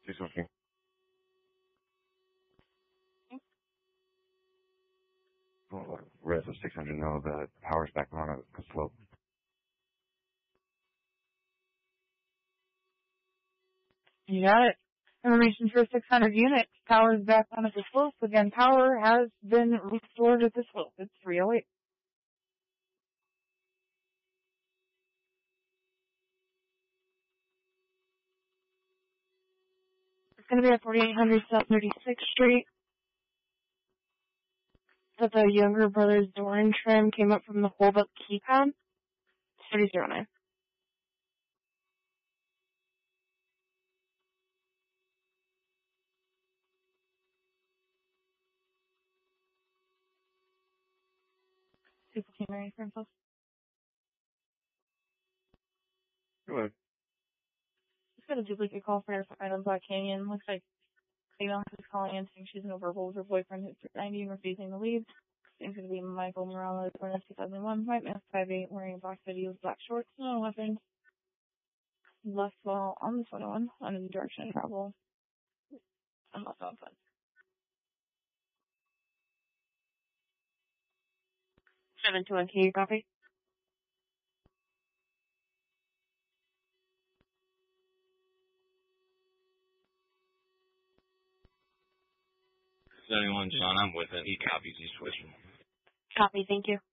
She's working. Well, Res of 600 know the power's back on at the slope. You got it. Information for 600 units. Power is back on at the slope. Again, power has been restored at the slope. It's 308. It's going to be at 4800 South 36th Street. That the Younger Brothers door and trim came up from the hold-up keypad. 3009. People came ready for himself. Go ahead. Just got a duplicate call for her on Black Canyon. Looks like female is calling in saying she's in a verbal with her boyfriend who's 90 and refusing to leave. Seems to be Michael Morales, born in 2001, white man, 5'8", wearing a black hoodie with black shorts, no weapons. Left while on the 21, under the direction of travel. I'm not on foot. 721, can you copy? John, I'm with it. He copies, he's switching. Copy, thank you.